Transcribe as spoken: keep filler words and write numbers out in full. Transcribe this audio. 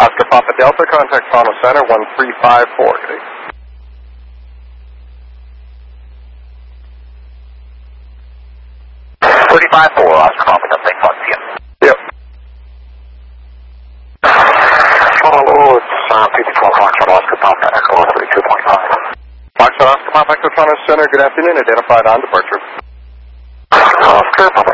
Oscar Papa Delta, contact Toronto Center, one three five four. Good day. three five four, Oscar Papa Delta, thanks a lot, see ya. Yep. Hello, it's uh, P T twelve Foxtrot Oscar Papa Echo thirty-two point five. Foxtrot Oscar Papa Echo Toronto Center, good afternoon, identified on departure. Oscar Papa